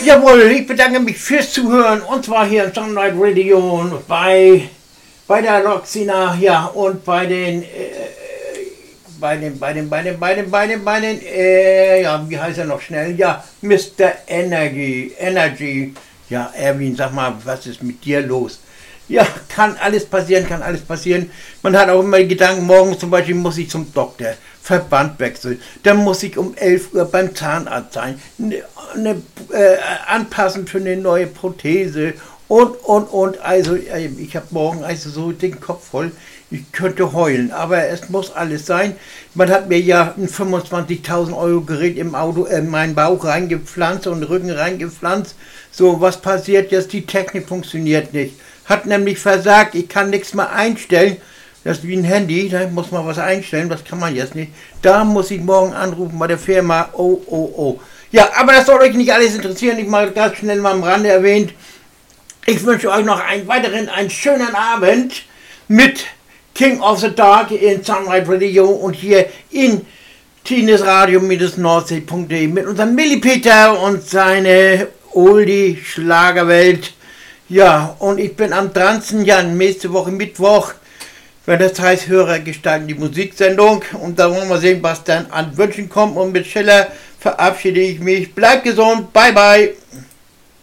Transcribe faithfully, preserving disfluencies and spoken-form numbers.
Jawohl, ich bedanke mich fürs Zuhören und zwar hier im Sunlight Radio bei, bei der Roxina, ja, und bei den, äh, bei den, bei den, bei den, bei den, bei den, bei den, äh, ja, wie heißt er noch schnell? Ja, Mister Energy, Energy. Ja, Erwin, sag mal, was ist mit dir los? Ja, kann alles passieren, kann alles passieren. Man hat auch immer die Gedanken, morgen zum Beispiel muss ich zum Doktor, Verband wechseln. Dann muss ich um elf Uhr beim Zahnarzt sein, ne, ne, äh, anpassen für eine neue Prothese und, und, und. Also, ich habe morgen also so den Kopf voll, ich könnte heulen, aber es muss alles sein. Man hat mir ja ein fünfundzwanzigtausend Euro Gerät im Auto, in meinen Bauch reingepflanzt und den Rücken reingepflanzt. So, was passiert jetzt? Die Technik funktioniert nicht. Hat nämlich versagt, ich kann nichts mehr einstellen. Das ist wie ein Handy, da muss man was einstellen, das kann man jetzt nicht. Da muss ich morgen anrufen bei der Firma, oh, oh, oh. Ja, aber das soll euch nicht alles interessieren, ich mal ganz schnell mal am Rande erwähnt. Ich wünsche euch noch einen weiteren, einen schönen Abend mit King of the Dark in Sunlight Radio und hier in tinesradio Nordsee.de mit unserem Millipeter und seine Oldie-Schlagerwelt. Ja, und ich bin am dransten, ja, nächste Woche Mittwoch, wenn das heißt, Hörer gestalten die Musiksendung. Und da wollen wir sehen, was dann an Wünschen kommt. Und mit Schiller verabschiede ich mich. Bleibt gesund, bye bye.